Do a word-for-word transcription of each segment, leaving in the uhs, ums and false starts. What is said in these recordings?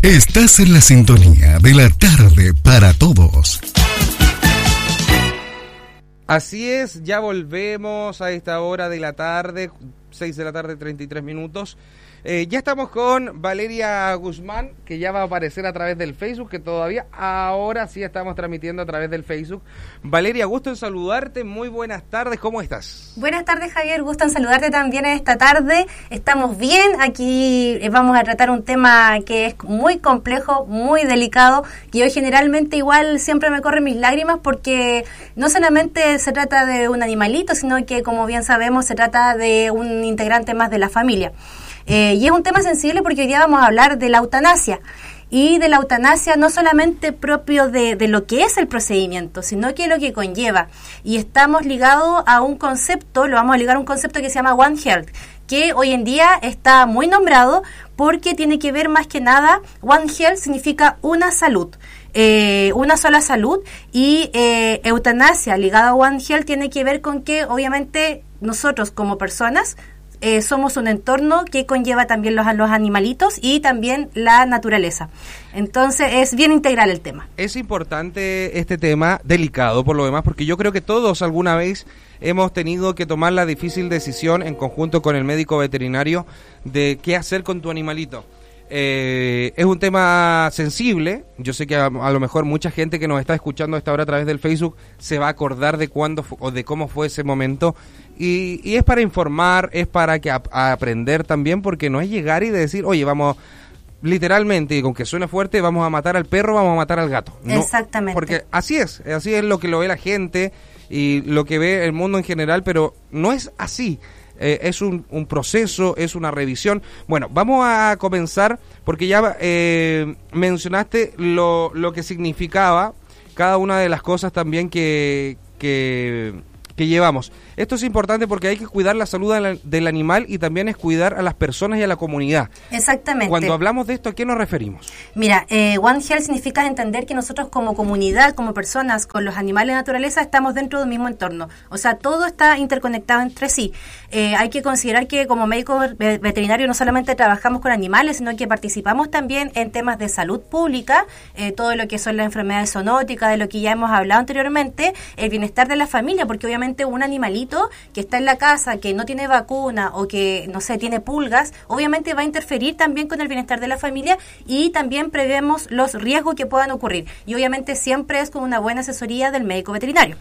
Estás en la sintonía de la tarde para todos. Así es, ya volvemos a esta hora de la tarde, seis de la tarde, treinta y tres minutos. Eh, ya estamos con Valeria Guzmán, que ya va a aparecer a través del Facebook, que todavía ahora sí estamos transmitiendo a través del Facebook. Valeria, gusto en saludarte, muy buenas tardes, ¿cómo estás? Buenas tardes, Javier, gusto en saludarte también esta tarde. Estamos bien, aquí vamos a tratar un tema que es muy complejo, muy delicado, que yo generalmente igual siempre me corren mis lágrimas porque no solamente se trata de un animalito, sino que, como bien sabemos, se trata de un integrante más de la familia. Eh, y es un tema sensible porque hoy día vamos a hablar de la eutanasia y de la eutanasia no solamente propio de, de lo que es el procedimiento, sino que lo que conlleva. Y estamos ligados a un concepto, lo vamos a ligar a un concepto que se llama One Health, que hoy en día está muy nombrado porque tiene que ver más que nada, One Health significa una salud. Eh, una sola salud y eh, eutanasia ligada a One Health tiene que ver con que obviamente nosotros como personas Eh, somos un entorno que conlleva también los, los animalitos y también la naturaleza. Entonces es bien integral el tema. Es importante este tema, delicado por lo demás, porque yo creo que todos alguna vez hemos tenido que tomar la difícil decisión en conjunto con el médico veterinario de qué hacer con tu animalito. Eh, es un tema sensible. Yo sé que a, a lo mejor mucha gente que nos está escuchando a esta hora a través del Facebook se va a acordar de cuándo fu- o de cómo fue ese momento y, y es para informar, es para que a, a aprender también, porque no es llegar y decir, oye, vamos literalmente, y con que suene fuerte, vamos a matar al perro, vamos a matar al gato. No, exactamente. Porque así es, así es lo que lo ve la gente y lo que ve el mundo en general, pero no es así. Eh, es un, un proceso, es una revisión. Bueno, vamos a comenzar porque ya eh, mencionaste lo, lo que significaba cada una de las cosas también que, que, que llevamos. Esto es importante porque hay que cuidar la salud del, del animal y también es cuidar a las personas y a la comunidad. Exactamente. Cuando hablamos de esto, ¿a qué nos referimos? Mira, eh, One Health significa entender que nosotros como comunidad, como personas, con los animales de naturaleza, estamos dentro de un mismo entorno. O sea, todo está interconectado entre sí. Eh, hay que considerar que como médicos veterinarios no solamente trabajamos con animales, sino que participamos también en temas de salud pública, eh, todo lo que son las enfermedades zoonóticas, de lo que ya hemos hablado anteriormente, el bienestar de la familia, porque obviamente un animalito que está en la casa, que no tiene vacuna o que, no sé, tiene pulgas, obviamente va a interferir también con el bienestar de la familia y también prevemos los riesgos que puedan ocurrir. Y obviamente siempre es con una buena asesoría del médico veterinario.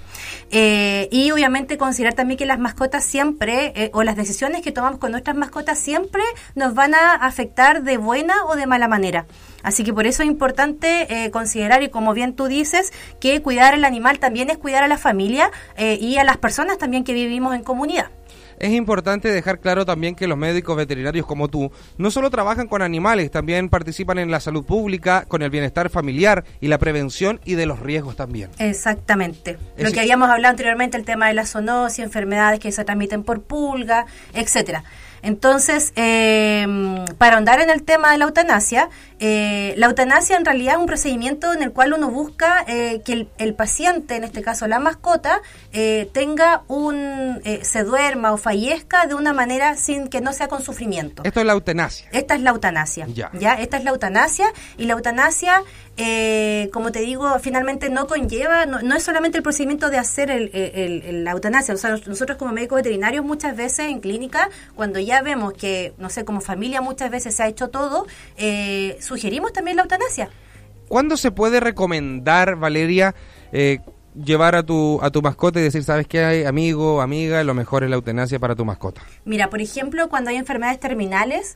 Eh, y obviamente considerar también que las mascotas siempre, eh, o las decisiones que tomamos con nuestras mascotas siempre nos van a afectar de buena o de mala manera. Así que por eso es importante eh, considerar, y como bien tú dices, que cuidar al animal también es cuidar a la familia eh, y a las personas también que vivimos en comunidad. Es importante dejar claro también que los médicos veterinarios como tú no solo trabajan con animales, también participan en la salud pública, con el bienestar familiar y la prevención y de los riesgos también. Exactamente. Es... Lo que habíamos hablado anteriormente, el tema de la zoonosis, enfermedades que se transmiten por pulga, etcétera. Entonces, eh, para ahondar en el tema de la eutanasia, eh, la eutanasia en realidad es un procedimiento en el cual uno busca eh, que el, el paciente, en este caso la mascota, eh, tenga un, eh, se duerma o fallezca de una manera sin que no sea con sufrimiento. Esto es la eutanasia. Esta es la eutanasia. Ya. ¿Ya? Esta es la eutanasia y la eutanasia, eh, como te digo, finalmente no conlleva, no, no es solamente el procedimiento de hacer el, el, el, la eutanasia. O sea, nosotros como médicos veterinarios muchas veces en clínica, cuando ya vemos que, no sé, como familia muchas veces se ha hecho todo, eh, sugerimos también la eutanasia. ¿Cuándo se puede recomendar, Valeria, eh, llevar a tu a tu mascota y decir, ¿sabes qué hay, amigo, amiga? Lo mejor es la eutanasia para tu mascota. Mira, por ejemplo, cuando hay enfermedades terminales,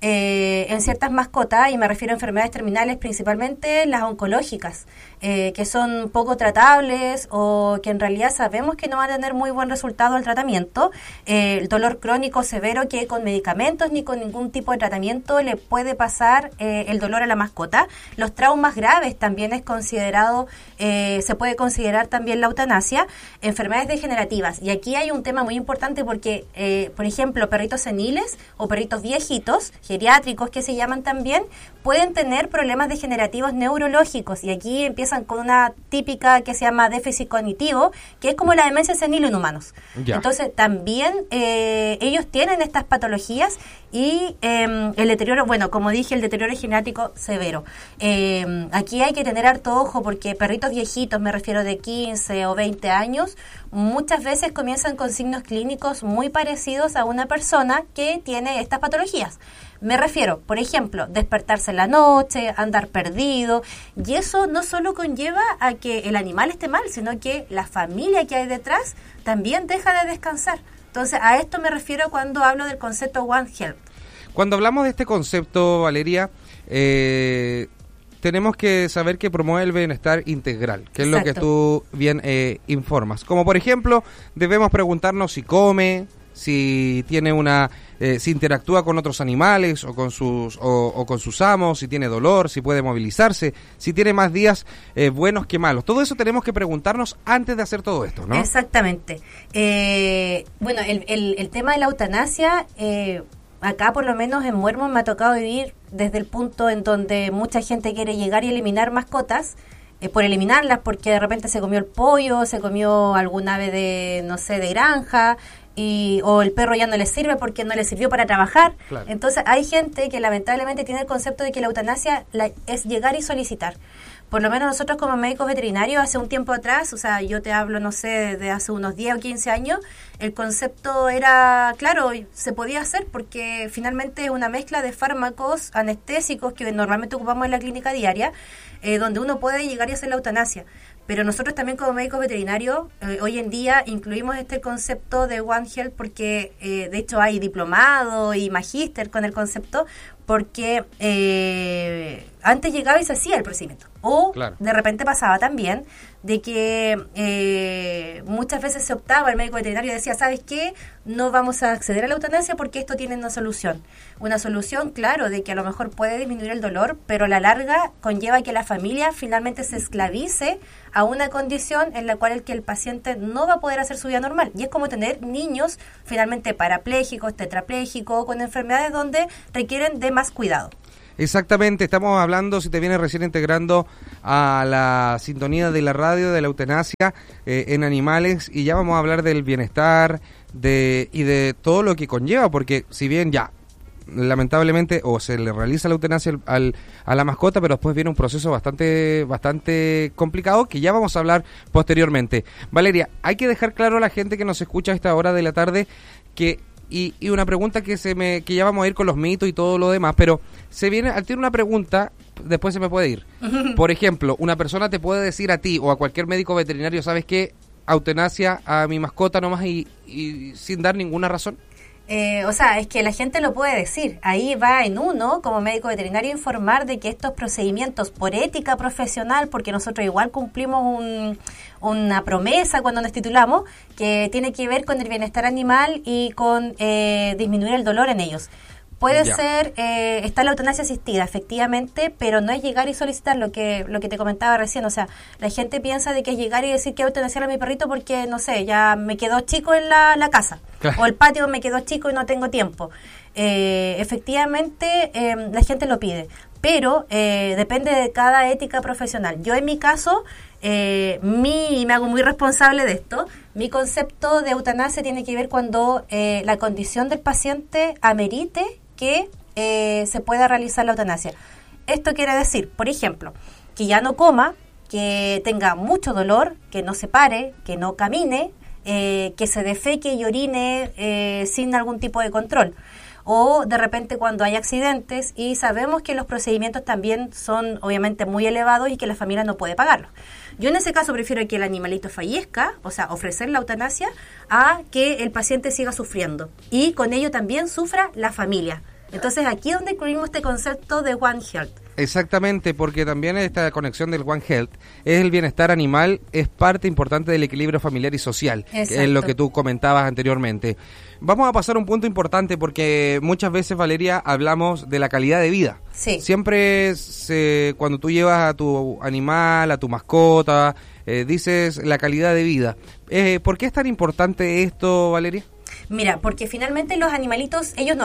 eh, en ciertas mascotas, y me refiero a enfermedades terminales principalmente las oncológicas, eh, que son poco tratables o que en realidad sabemos que no van a tener muy buen resultado al tratamiento, eh, el dolor crónico severo que con medicamentos ni con ningún tipo de tratamiento le puede pasar eh, el dolor a la mascota. Los traumas graves también es considerado, eh, se puede considerar también la eutanasia, enfermedades degenerativas. Y aquí hay un tema muy importante porque, eh, por ejemplo, perritos seniles o perritos viejitos, geriátricos que se llaman también, pueden tener problemas degenerativos neurológicos y aquí empiezan con una típica que se llama déficit cognitivo, que es como la demencia senil en humanos. Ya. Entonces también eh, ellos tienen estas patologías y eh, el deterioro, bueno, como dije, el deterioro es genético severo. Eh, aquí hay que tener harto ojo porque perritos viejitos, me refiero de quince o veinte años, muchas veces comienzan con signos clínicos muy parecidos a una persona que tiene estas patologías. Me refiero, por ejemplo, despertarse en la noche, andar perdido, y eso no solo conlleva a que el animal esté mal, sino que la familia que hay detrás también deja de descansar. Entonces, a esto me refiero cuando hablo del concepto One Health. Cuando hablamos de este concepto, Valeria, eh, tenemos que saber que promueve el bienestar integral, que es Exacto. lo que tú bien eh, informas. Como por ejemplo, debemos preguntarnos si come, si tiene una, eh, si interactúa con otros animales o con sus o, o con sus amos, si tiene dolor, si puede movilizarse, si tiene más días eh, buenos que malos. Todo eso tenemos que preguntarnos antes de hacer todo esto, ¿no? Exactamente. Eh, bueno, el, el, el tema de la eutanasia, eh, acá por lo menos en Muermo me ha tocado vivir desde el punto en donde mucha gente quiere llegar y eliminar mascotas. Eh, por eliminarlas porque de repente se comió el pollo, se comió algún ave de, no sé, de granja, y o el perro ya no le sirve porque no le sirvió para trabajar. Claro. Entonces hay gente que lamentablemente tiene el concepto de que la eutanasia la, es llegar y solicitar. Por lo menos nosotros como médicos veterinarios hace un tiempo atrás, o sea, yo te hablo, no sé, de hace unos diez o quince años, el concepto era, claro, se podía hacer porque finalmente es una mezcla de fármacos anestésicos que normalmente ocupamos en la clínica diaria, eh, donde uno puede llegar y hacer la eutanasia. Pero nosotros también como médicos veterinarios, eh, hoy en día incluimos este concepto de One Health porque eh, de hecho hay diplomado y magíster con el concepto, porque eh, antes llegaba y se hacía el procedimiento. O claro. de repente pasaba también de que eh, muchas veces se optaba, el médico veterinario decía, ¿sabes qué? No vamos a acceder a la eutanasia porque esto tiene una solución. Una solución, claro, de que a lo mejor puede disminuir el dolor, pero a la larga conlleva que la familia finalmente se esclavice a una condición en la cual el que el paciente no va a poder hacer su vida normal. Y es como tener niños finalmente parapléjicos, tetraplégicos, con enfermedades donde requieren de más cuidado. Exactamente, estamos hablando, si te vienes recién integrando a la sintonía de la radio de la eutanasia eh, en animales, y ya vamos a hablar del bienestar de y de todo lo que conlleva, porque si bien ya lamentablemente o se le realiza la eutanasia al, al, a la mascota, pero después viene un proceso bastante bastante complicado que ya vamos a hablar posteriormente. Valeria, hay que dejar claro a la gente que nos escucha a esta hora de la tarde que Y, y una pregunta que se me que ya vamos a ir con los mitos y todo lo demás, pero se viene al tiene una pregunta, después se me puede ir. Por ejemplo, una persona te puede decir a ti o a cualquier médico veterinario, ¿sabes qué? Eutanasia a mi mascota nomás y, y sin dar ninguna razón. Eh, o sea, es que la gente lo puede decir. Ahí va en uno, como médico veterinario, informar de que estos procedimientos por ética profesional, porque nosotros igual cumplimos un, una promesa cuando nos titulamos, que tiene que ver con el bienestar animal y con eh, disminuir el dolor en ellos. Puede ya. ser, eh, está la eutanasia asistida, efectivamente, pero no es llegar y solicitar lo que lo que te comentaba recién. O sea, la gente piensa de que es llegar y decir que eutanasiar a mi perrito porque, no sé, ya me quedó chico en la, la casa. Claro. O el patio me quedó chico y no tengo tiempo. Eh, efectivamente, eh, la gente lo pide, pero eh, depende de cada ética profesional. Yo en mi caso, eh, mi, me hago muy responsable de esto, mi concepto de eutanasia tiene que ver cuando eh, la condición del paciente amerite que eh, se pueda realizar la eutanasia. Esto quiere decir, por ejemplo, que ya no coma, que tenga mucho dolor, que no se pare, que no camine, eh, que se defeque y orine eh, sin algún tipo de control. O de repente cuando hay accidentes y sabemos que los procedimientos también son obviamente muy elevados y que la familia no puede pagarlos. Yo en ese caso prefiero que el animalito fallezca, o sea, ofrecer la eutanasia, a que el paciente siga sufriendo. Y con ello también sufra la familia. Entonces aquí es donde incluimos este concepto de One Health. Exactamente, porque también esta conexión del One Health es el bienestar animal, es parte importante del equilibrio familiar y social, Exacto. que es lo que tú comentabas anteriormente. Vamos a pasar a un punto importante porque muchas veces, Valeria, hablamos de la calidad de vida. Sí. Siempre se, cuando tú llevas a tu animal, a tu mascota, eh, dices la calidad de vida. Eh, ¿Por qué es tan importante esto, Valeria? Mira, porque finalmente los animalitos, ellos no hablan.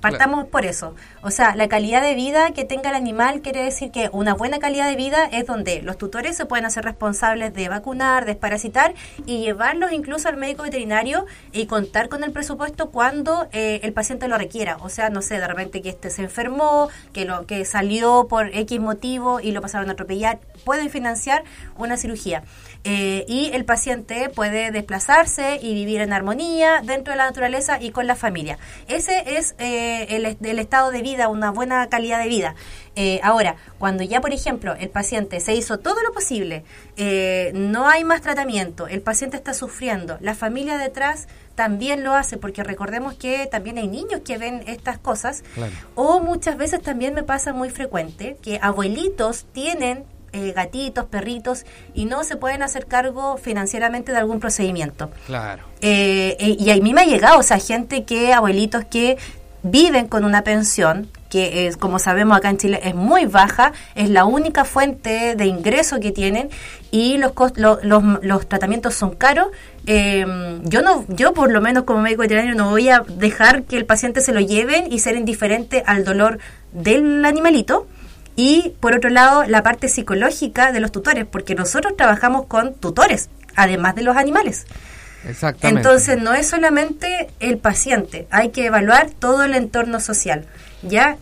Partamos Claro. por eso. O sea, la calidad de vida que tenga el animal quiere decir que una buena calidad de vida es donde los tutores se pueden hacer responsables de vacunar, desparasitar y llevarlos incluso al médico veterinario y contar con el presupuesto cuando eh, el paciente lo requiera. O sea, no sé, de repente que este se enfermó, que lo que salió por X motivo y lo pasaron a atropellar, pueden financiar una cirugía. Eh, y el paciente puede desplazarse y vivir en armonía dentro de la naturaleza y con la familia. Ese es eh, el, el estado de vida, una buena calidad de vida. Eh, ahora, cuando ya, por ejemplo, el paciente se hizo todo lo posible, eh, no hay más tratamiento, el paciente está sufriendo, la familia detrás también lo hace, porque recordemos que también hay niños que ven estas cosas, Claro. o muchas veces también me pasa muy frecuente que abuelitos tienen Eh, gatitos, perritos, y no se pueden hacer cargo financieramente de algún procedimiento. Claro. Eh, eh, y a mí me ha llegado, o sea, gente que, abuelitos que viven con una pensión, que es, como sabemos acá en Chile es muy baja, es la única fuente de ingreso que tienen, y los cost- lo, los, los tratamientos son caros. Eh, yo no, yo por lo menos como médico veterinario no voy a dejar que el paciente se lo lleven y ser indiferente al dolor del animalito. Y por otro lado, la parte psicológica de los tutores, porque nosotros trabajamos con tutores, además de los animales. Exactamente. Entonces, no es solamente el paciente, hay que evaluar todo el entorno social. ¿Ya?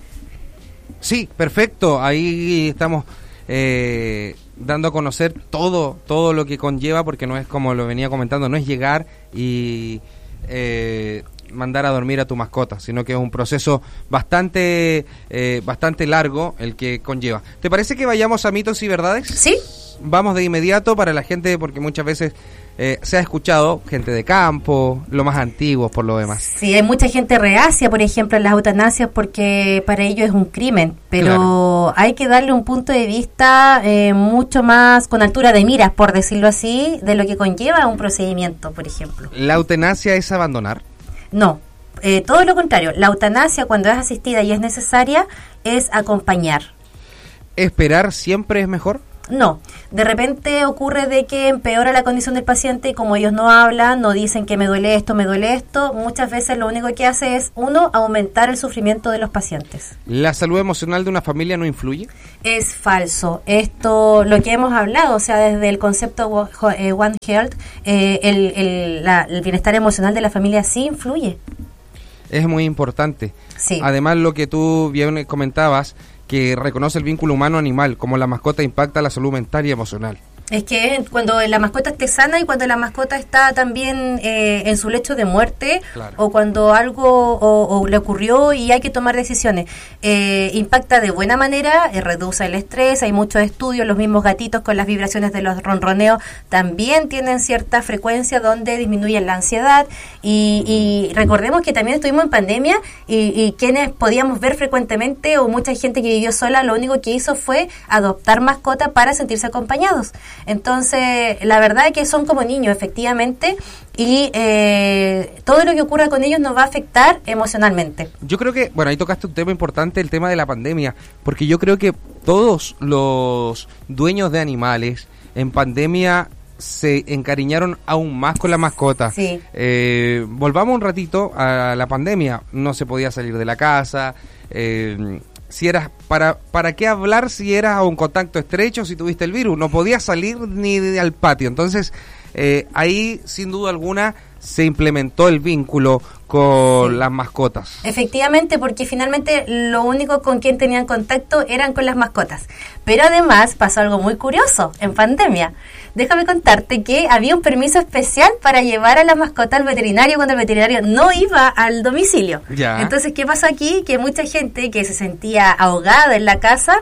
Sí, perfecto. Ahí estamos eh, dando a conocer todo, todo lo que conlleva, porque no es como lo venía comentando, no es llegar y eh, mandar a dormir a tu mascota, sino que es un proceso bastante, eh, bastante largo el que conlleva. ¿Te parece que vayamos a mitos y verdades? ¿Sí? Vamos de inmediato para la gente, porque muchas veces eh, se ha escuchado gente de campo, lo más antiguo por lo demás. Sí, hay mucha gente reacia, por ejemplo, en las eutanasias, porque para ellos es un crimen, pero Claro. hay que darle un punto de vista eh, mucho más con altura de miras, por decirlo así, de lo que conlleva un procedimiento, por ejemplo. ¿La eutanasia es abandonar? No, eh, todo lo contrario. La eutanasia, cuando es asistida y es necesaria, es acompañar. ¿Esperar siempre es mejor? No, de repente ocurre de que empeora la condición del paciente y como ellos no hablan, no dicen que me duele esto, me duele esto, muchas veces lo único que hace es, uno, aumentar el sufrimiento de los pacientes. ¿La salud emocional de una familia no influye? Es falso. Esto, lo que hemos hablado, o sea, desde el concepto One Health, eh, el, el, la, el bienestar emocional de la familia sí influye. Es muy importante. Sí. Además, lo que tú bien comentabas, que reconoce el vínculo humano-animal, como la mascota impacta la salud mental y emocional. Es que cuando la mascota esté sana y cuando la mascota está también eh, en su lecho de muerte, Claro. o cuando algo o, o le ocurrió y hay que tomar decisiones, eh, impacta de buena manera, eh, reduce el estrés. Hay muchos estudios, los mismos gatitos con las vibraciones de los ronroneos también tienen cierta frecuencia donde disminuyen la ansiedad, y, y recordemos que también estuvimos en pandemia y, y quienes podíamos ver frecuentemente o mucha gente que vivió sola, lo único que hizo fue adoptar mascota para sentirse acompañados. Entonces, la verdad es que son como niños, efectivamente, y eh, todo lo que ocurra con ellos nos va a afectar emocionalmente. Yo creo que, bueno, ahí tocaste un tema importante, el tema de la pandemia, porque yo creo que todos los dueños de animales en pandemia se encariñaron aún más con la mascota. Sí. Eh, volvamos un ratito a la pandemia, no se podía salir de la casa, eh, si eras, para, ¿para qué hablar si eras a un contacto estrecho, si tuviste el virus? No podías salir ni de, al patio. Entonces, eh, ahí, sin duda alguna, se implementó el vínculo con Sí. las mascotas. Efectivamente, porque finalmente lo único con quien tenían contacto eran con las mascotas. Pero además pasó algo muy curioso en pandemia. Déjame contarte que había un permiso especial para llevar a la mascota al veterinario cuando el veterinario no iba al domicilio. Ya. Entonces, ¿qué pasó aquí? Que mucha gente que se sentía ahogada en la casa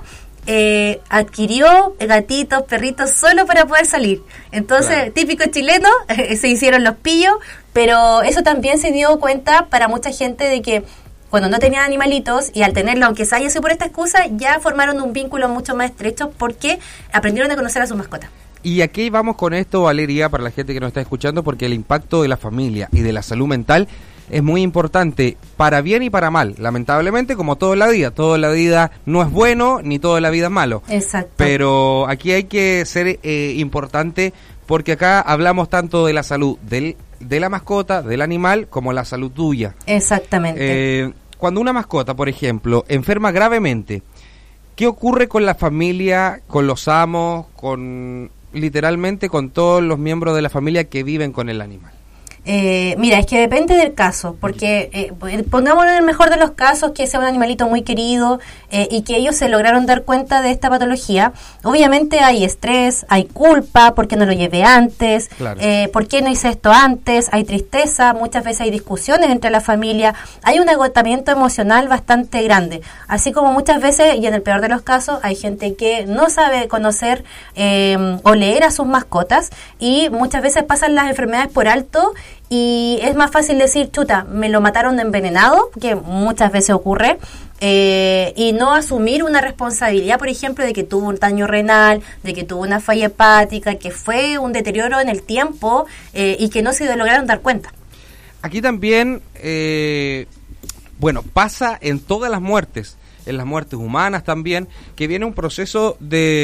eh, adquirió gatitos, perritos solo para poder salir. Entonces, Claro. típico chileno, se hicieron los pillos, pero eso también se dio cuenta para mucha gente de que cuando no tenían animalitos y al tenerlo, aunque se haya sido por esta excusa, ya formaron un vínculo mucho más estrecho porque aprendieron a conocer a su mascota. Y aquí vamos con esto, Valeria, para la gente que nos está escuchando, porque el impacto de la familia y de la salud mental es muy importante, para bien y para mal. Lamentablemente, como todo en la vida, todo en la vida no es bueno, ni todo en la vida es malo. Exacto. Pero aquí hay que ser eh, importante, porque acá hablamos tanto de la salud del, de la mascota, del animal, como la salud tuya. Exactamente. Eh, cuando una mascota, por ejemplo, enferma gravemente, ¿qué ocurre con la familia, con los amos, con literalmente con todos los miembros de la familia que viven con el animal? Eh, mira, es que depende del caso, porque eh, pongámonos en el mejor de los casos que sea un animalito muy querido eh, y que ellos se lograron dar cuenta de esta patología. Obviamente hay estrés, hay culpa, ¿por qué no lo llevé antes? Claro. Eh, ¿por qué no hice esto antes? Hay tristeza, muchas veces hay discusiones entre la familia, hay un agotamiento emocional bastante grande, así como muchas veces, y en el peor de los casos, hay gente que no sabe conocer eh, o leer a sus mascotas y muchas veces pasan las enfermedades por alto. Y es más fácil decir, chuta, me lo mataron envenenado, que muchas veces ocurre, eh, y no asumir una responsabilidad, por ejemplo, de que tuvo un daño renal, de que tuvo una falla hepática, que fue un deterioro en el tiempo eh, y que no se lograron dar cuenta. Aquí también, eh, bueno, pasa en todas las muertes, en las muertes humanas también, que viene un proceso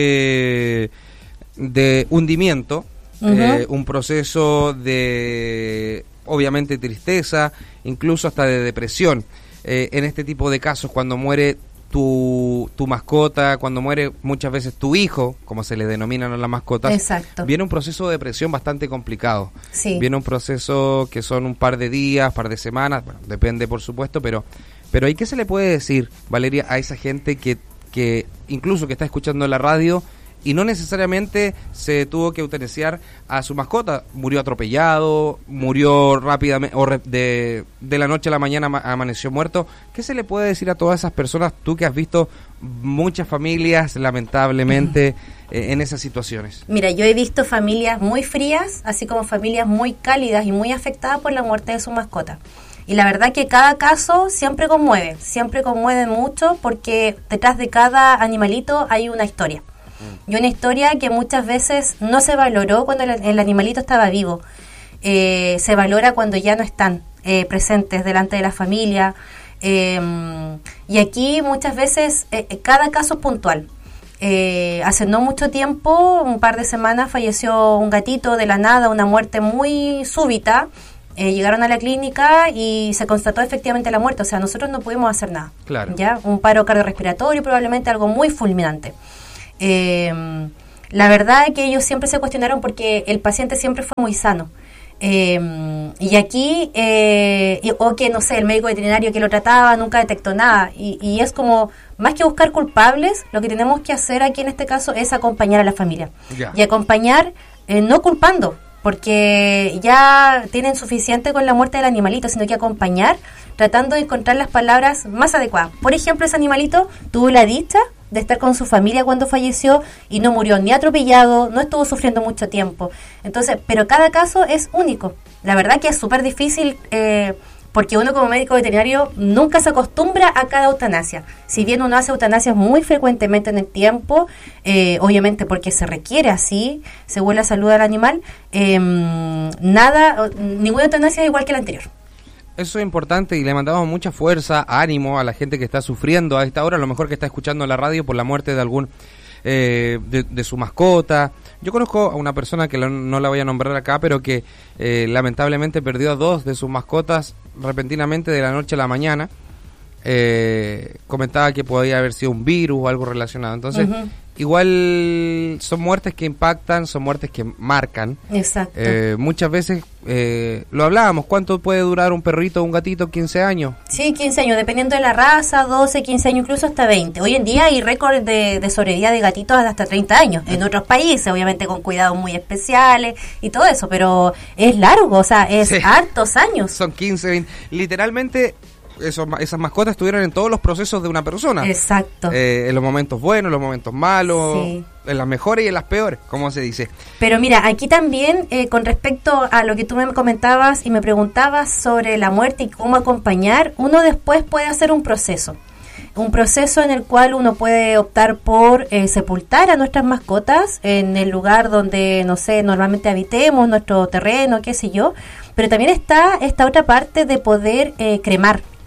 de, de hundimiento. Uh-huh. Eh, un proceso de, obviamente, tristeza, incluso hasta de depresión. Eh, en este tipo de casos, cuando muere tu, tu mascota, cuando muere muchas veces tu hijo, como se le denominan a las mascotas, exacto, viene un proceso de depresión bastante complicado. Sí. Viene un proceso que son un par de días, par de semanas, bueno, depende por supuesto, pero pero ¿y qué se le puede decir, Valeria, a esa gente que, que incluso que está escuchando la radio y no necesariamente se tuvo que eutanasiar a su mascota? Murió atropellado, murió rápidamente, o de, de la noche a la mañana amaneció muerto. ¿Qué se le puede decir a todas esas personas, tú que has visto muchas familias, lamentablemente, uh-huh. eh, en esas situaciones? Mira, yo he visto familias muy frías, así como familias muy cálidas y muy afectadas por la muerte de su mascota. Y la verdad que cada caso siempre conmueve, siempre conmueve mucho, porque detrás de cada animalito hay una historia. Y una historia que muchas veces no se valoró cuando el, el animalito estaba vivo. Eh, se valora cuando ya no están eh, presentes delante de la familia. Eh, y aquí muchas veces eh, cada caso es puntual. Eh, hace no mucho tiempo, un par de semanas, falleció un gatito de la nada, una muerte muy súbita. Eh, llegaron a la clínica y se constató efectivamente la muerte. O sea, nosotros no pudimos hacer nada. Claro. ¿Ya? Un paro cardiorrespiratorio, probablemente algo muy fulminante. Eh, la verdad es que ellos siempre se cuestionaron porque el paciente siempre fue muy sano. Eh, y aquí, eh, y, o que no sé, el médico veterinario que lo trataba nunca detectó nada. Y, y es como, más que buscar culpables, lo que tenemos que hacer aquí en este caso es acompañar a la familia. Ya. Y acompañar eh, no culpando, porque ya tienen suficiente con la muerte del animalito, sino que acompañar tratando de encontrar las palabras más adecuadas. Por ejemplo, ese animalito tuvo la dicha de estar con su familia cuando falleció y no murió ni atropellado, no estuvo sufriendo mucho tiempo. Entonces, pero cada caso es único. La verdad que es súper difícil eh, porque uno como médico veterinario nunca se acostumbra a cada eutanasia. Si bien uno hace eutanasias muy frecuentemente en el tiempo, eh, obviamente porque se requiere así, según la salud del animal, eh, nada, ninguna eutanasia es igual que la anterior. Eso es importante y le mandamos mucha fuerza, ánimo a la gente que está sufriendo a esta hora, a lo mejor que está escuchando la radio por la muerte de algún eh, de, de su mascota. Yo conozco a una persona que lo, no la voy a nombrar acá, pero que eh, lamentablemente perdió a dos de sus mascotas repentinamente de la noche a la mañana. Eh, comentaba que podía haber sido un virus o algo relacionado. Entonces, uh-huh. igual son muertes que impactan, son muertes que marcan. Exacto. Eh, muchas veces eh, lo hablábamos, ¿cuánto puede durar un perrito o un gatito? ¿quince años? Sí, quince años, dependiendo de la raza, doce, quince años, incluso hasta veinte. Hoy en día hay récord de, de sobrevida de gatitos hasta treinta años. En otros países, obviamente con cuidados muy especiales y todo eso, pero es largo, o sea, es sí. hartos años. Son quince, veinte, literalmente... Eso, esas mascotas estuvieron en todos los procesos de una persona. Exacto. Eh, en los momentos buenos, en los momentos malos, sí. en las mejores y en las peores, como se dice. Pero mira, aquí también, eh, con respecto a lo que tú me comentabas y me preguntabas sobre la muerte y cómo acompañar, uno después puede hacer un proceso. Un proceso en el cual uno puede optar por eh, sepultar a nuestras mascotas en el lugar donde, no sé, normalmente habitemos, nuestro terreno, qué sé yo. Pero también está esta otra parte de poder eh, cremar.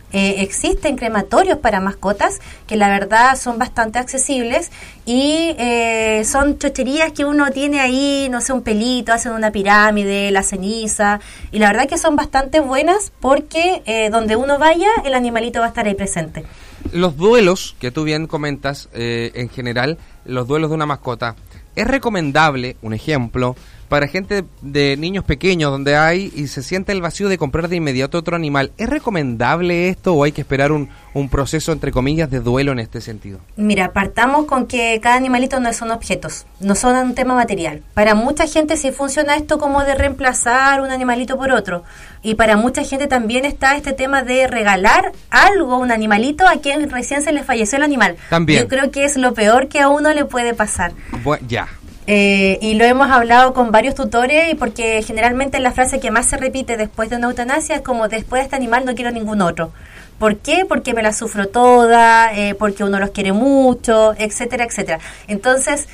Eh, existen crematorios para mascotas que la verdad son bastante accesibles y eh, son chocherías que uno tiene ahí, no sé, un pelito, hacen una pirámide, la ceniza, y la verdad que son bastante buenas porque eh, donde uno vaya, el animalito va a estar ahí presente. Los duelos, que tú bien comentas, eh, en general, los duelos de una mascota, ¿es recomendable, un ejemplo, para gente de niños pequeños donde hay y se siente el vacío de comprar de inmediato otro animal? ¿Es recomendable esto o hay que esperar un, un proceso, entre comillas, de duelo en este sentido? Mira, partamos con que cada animalito no son objetos, no son un tema material. Para mucha gente sí funciona esto como de reemplazar un animalito por otro. Y para mucha gente también está este tema de regalar algo, un animalito, a quien recién se le falleció el animal. También. Yo creo que es lo peor que a uno le puede pasar. Bueno, ya. Eh, y lo hemos hablado con varios tutores, y porque generalmente la frase que más se repite después de una eutanasia es como: después de este animal no quiero ningún otro. ¿Por qué? Porque me la sufro toda, eh, porque uno los quiere mucho, etcétera, etcétera. Entonces,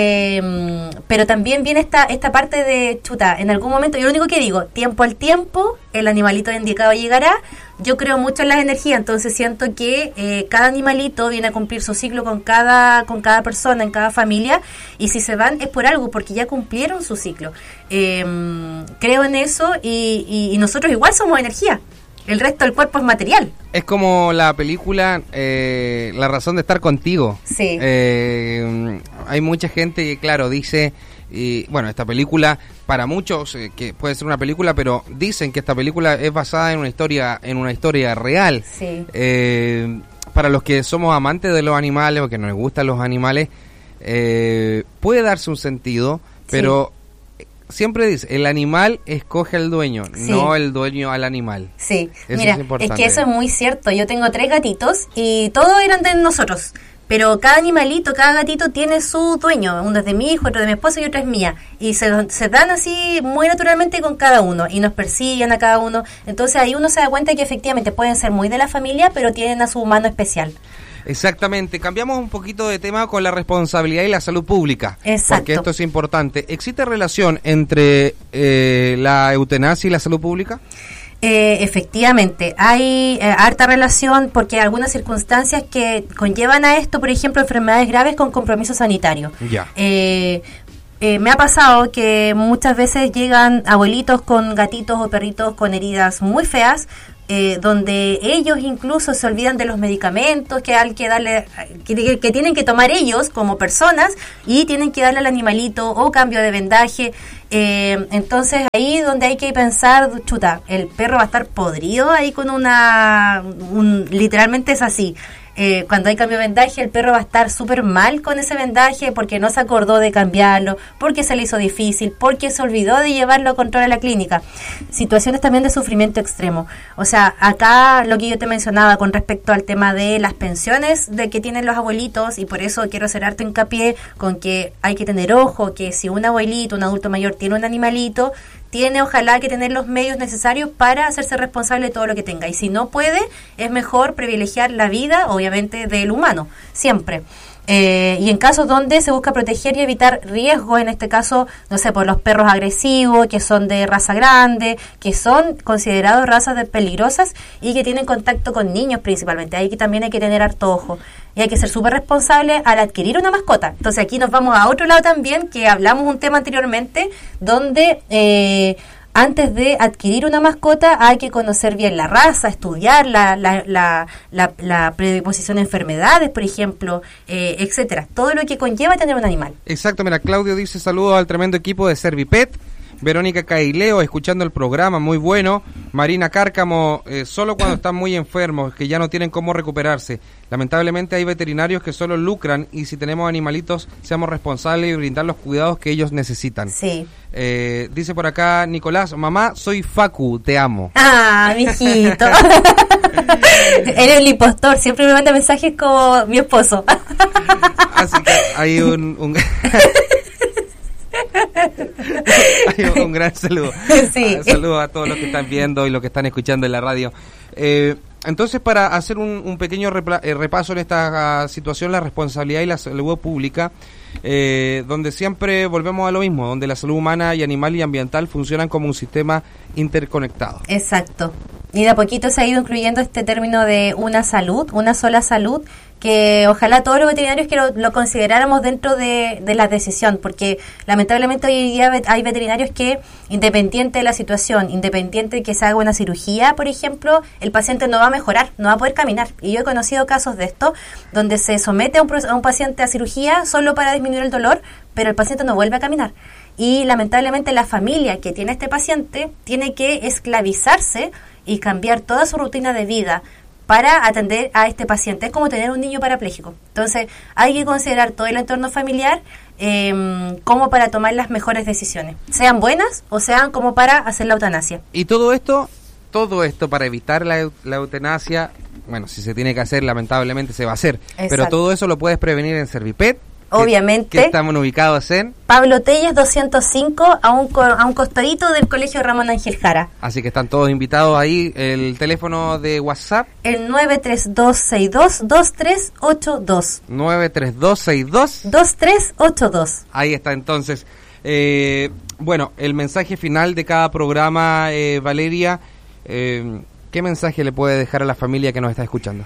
eh, pero también viene esta esta parte de, chuta, en algún momento, yo lo único que digo, tiempo al tiempo, el animalito indicado llegará. Yo creo mucho en las energías, entonces siento que eh, cada animalito viene a cumplir su ciclo con cada con cada persona, en cada familia, y si se van es por algo, porque ya cumplieron su ciclo. Eh, creo en eso y, y, y nosotros igual somos energía. El resto del cuerpo es material. Es como la película eh, La razón de estar contigo. Sí. Eh, hay mucha gente que, claro, dice... Y bueno, esta película, para muchos, eh, que puede ser una película, pero dicen que esta película es basada en una historia en una historia real. Sí. Eh, para los que somos amantes de los animales o que nos gustan los animales, eh, puede darse un sentido, pero... Sí. Siempre dice, el animal escoge al dueño, sí. no el dueño al animal. Sí, eso mira, es, es que eso es muy cierto. Yo tengo tres gatitos y todos eran de nosotros, pero cada animalito, cada gatito tiene su dueño. Uno es de mi hijo, otro de mi esposa y otro es mía. Y se, se dan así muy naturalmente con cada uno y nos persiguen a cada uno. Entonces ahí uno se da cuenta que efectivamente pueden ser muy de la familia, pero tienen a su humano especial. Exactamente. Cambiamos un poquito de tema con la responsabilidad y la salud pública. Exacto. Porque esto es importante. ¿Existe relación entre eh, la eutanasia y la salud pública? Eh, efectivamente, hay eh, harta relación, porque hay algunas circunstancias que conllevan a esto, por ejemplo, enfermedades graves con compromiso sanitario. Ya. Eh, Eh, me ha pasado que muchas veces llegan abuelitos con gatitos o perritos con heridas muy feas, eh, donde ellos incluso se olvidan de los medicamentos que hay que darle, que, que tienen que tomar ellos como personas, y tienen que darle al animalito o cambio de vendaje. Eh, entonces ahí donde hay que pensar, chuta, el perro va a estar podrido ahí con una, un, literalmente es así. Eh, cuando hay cambio de vendaje, el perro va a estar súper mal con ese vendaje porque no se acordó de cambiarlo, porque se le hizo difícil, porque se olvidó de llevarlo a control a la clínica. Situaciones también de sufrimiento extremo. O sea, acá lo que yo te mencionaba con respecto al tema de las pensiones de que tienen los abuelitos, y por eso quiero hacer harto hincapié con que hay que tener ojo, que si un abuelito, un adulto mayor tiene un animalito, tiene ojalá que tener los medios necesarios para hacerse responsable de todo lo que tenga. Y si no puede, es mejor privilegiar la vida, obviamente, del humano, siempre. Eh, y en casos donde se busca proteger y evitar riesgos, en este caso, no sé, por los perros agresivos, que son de raza grande, que son considerados razas de peligrosas y que tienen contacto con niños principalmente. Ahí que también hay que tener harto ojo. Y hay que ser súper responsable al adquirir una mascota. Entonces aquí nos vamos a otro lado también, que hablamos un tema anteriormente, donde eh, antes de adquirir una mascota hay que conocer bien la raza, estudiar la, la, la, la, la predisposición a enfermedades, por ejemplo, eh, etcétera. Todo lo que conlleva tener un animal. Exacto, mira, Claudio dice saludos al tremendo equipo de Servipet. Verónica Caileo, escuchando el programa, muy bueno. Marina Cárcamo, eh, solo cuando están muy enfermos, que ya no tienen cómo recuperarse. Lamentablemente hay veterinarios que solo lucran, y si tenemos animalitos, seamos responsables y brindar los cuidados que ellos necesitan. Sí. Eh, dice por acá Nicolás, mamá, soy Facu, te amo. Ah, mijito. Eres el impostor, siempre me manda mensajes como mi esposo. Así que hay un... un Hay un gran saludo. Sí. Uh, saludos a todos los que están viendo y los que están escuchando en la radio. Eh, entonces, para hacer un, un pequeño repla- eh, repaso en esta uh, situación, la responsabilidad y la salud pública, eh, donde siempre volvemos a lo mismo, donde la salud humana y animal y ambiental funcionan como un sistema interconectado. Exacto. Y de a poquito se ha ido incluyendo este término de una salud, una sola salud, que ojalá todos los veterinarios que lo, lo consideráramos dentro de, de la decisión, porque lamentablemente hoy en día hay veterinarios que, independiente de la situación, independiente de que se haga una cirugía, por ejemplo, el paciente no va a mejorar, no va a poder caminar. Y yo he conocido casos de esto, donde se somete a un, a un paciente a cirugía solo para disminuir el dolor, pero el paciente no vuelve a caminar. Y lamentablemente la familia que tiene este paciente tiene que esclavizarse y cambiar toda su rutina de vida para atender a este paciente. Es como tener un niño parapléjico. Entonces, hay que considerar todo el entorno familiar eh, como para tomar las mejores decisiones, sean buenas o sean como para hacer la eutanasia. Y todo esto, todo esto para evitar la, la eutanasia, bueno, si se tiene que hacer, lamentablemente se va a hacer. Exacto. Pero todo eso lo puedes prevenir en Servipet. Obviamente. Que estamos ubicados en Pablo Telles doscientos cinco, a un, a un costadito del Colegio Ramón Ángel Jara. Así que están todos invitados ahí. El teléfono de WhatsApp. El nueve tres dos seis dos, dos tres ocho dos. nueve tres dos seis dos. dos tres ocho dos. Ahí está entonces. Eh, bueno, el mensaje final de cada programa, eh, Valeria, eh, ¿qué mensaje le puede dejar a la familia que nos está escuchando?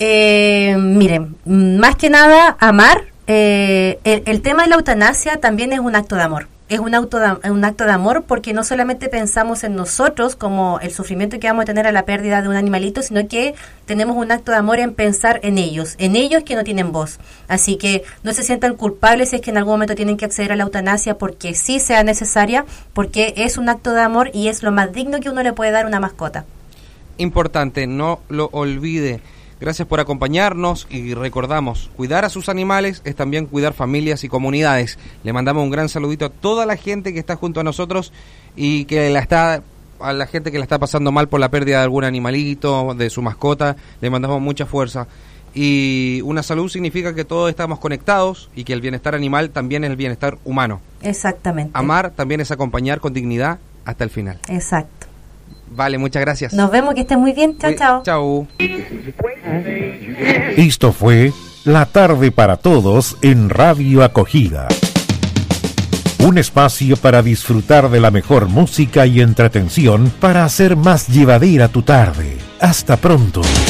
Eh, miren, más que nada, amar. Eh, el, el tema de la eutanasia también es un acto de amor. Es un, auto de, un acto de amor porque no solamente pensamos en nosotros como el sufrimiento que vamos a tener a la pérdida de un animalito, sino que tenemos un acto de amor en pensar en ellos, en ellos que no tienen voz. Así que no se sientan culpables si es que en algún momento tienen que acceder a la eutanasia, porque sí sea necesaria, porque es un acto de amor y es lo más digno que uno le puede dar a una mascota. Importante, no lo olvide. Gracias por acompañarnos y recordamos, cuidar a sus animales es también cuidar familias y comunidades. Le mandamos un gran saludito a toda la gente que está junto a nosotros y que la está, a la gente que la está pasando mal por la pérdida de algún animalito, de su mascota. Le mandamos mucha fuerza. Y una salud significa que todos estamos conectados y que el bienestar animal también es el bienestar humano. Exactamente. Amar también es acompañar con dignidad hasta el final. Exacto. Vale, muchas gracias. Nos vemos, que estén muy bien. Chao, chao. Chao. Esto fue La Tarde para Todos en Radio Acogida. Un espacio para disfrutar de la mejor música y entretención para hacer más llevadera tu tarde. Hasta pronto.